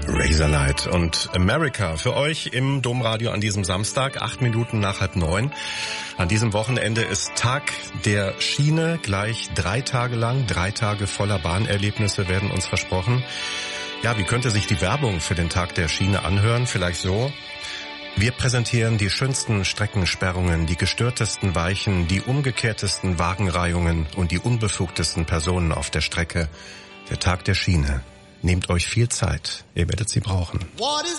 Razorlight und America für euch im Domradio an diesem Samstag, 8 Minuten nach 8:30. An diesem Wochenende ist Tag der Schiene, gleich 3 Tage lang. 3 Tage voller Bahnerlebnisse werden uns versprochen. Ja, wie könnte sich die Werbung für den Tag der Schiene anhören? Vielleicht so: Wir präsentieren die schönsten Streckensperrungen, die gestörtesten Weichen, die umgekehrtesten Wagenreihungen und die unbefugtesten Personen auf der Strecke. Der Tag der Schiene. Nehmt euch viel Zeit, ihr werdet sie brauchen.